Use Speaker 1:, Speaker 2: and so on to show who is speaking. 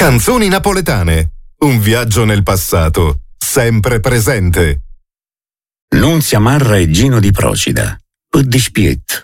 Speaker 1: Canzoni napoletane. Un viaggio nel passato, sempre presente.
Speaker 2: Nunzia Marra e Gino di Procida. Uddispiet.